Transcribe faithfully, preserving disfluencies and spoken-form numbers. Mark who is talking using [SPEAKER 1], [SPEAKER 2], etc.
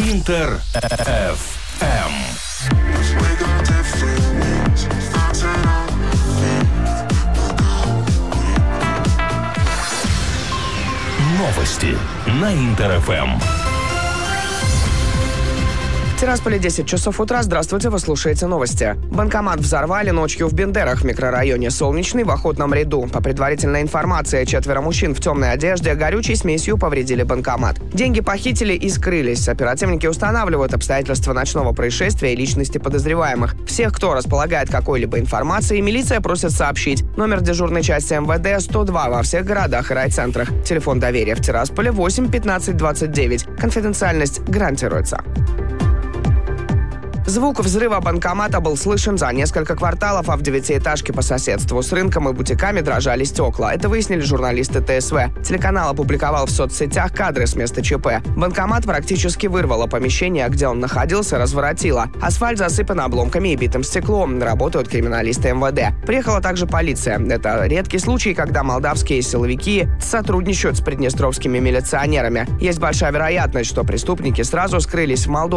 [SPEAKER 1] Интер эф эм. Новости на Интер эф эм.
[SPEAKER 2] В Тирасполе десять часов утра. Здравствуйте, вы слушаете новости. Банкомат взорвали ночью в Бендерах, в микрорайоне Солнечный, в Охотном ряду. По предварительной информации, четверо мужчин в темной одежде горючей смесью повредили банкомат. Деньги похитили и скрылись. Оперативники устанавливают обстоятельства ночного происшествия и личности подозреваемых. Всех, кто располагает какой-либо информацией, милиция просит сообщить. Номер дежурной части эм вэ дэ сто два во всех городах и райцентрах. Телефон доверия в Тирасполе восемь пятнадцать двадцать девять. Конфиденциальность гарантируется. Звук взрыва банкомата был слышен за несколько кварталов, а в девятиэтажке по соседству с рынком и бутиками дрожали стекла. Это выяснили журналисты тэ эс вэ. Телеканал опубликовал в соцсетях кадры с места ЧП. Банкомат практически вырвало, помещение, где он находился, разворотило. Асфальт засыпан обломками и битым стеклом. Работают криминалисты эм вэ дэ. Приехала также полиция. Это редкий случай, когда молдавские силовики сотрудничают с приднестровскими милиционерами. Есть большая вероятность, что преступники сразу скрылись в Молдове.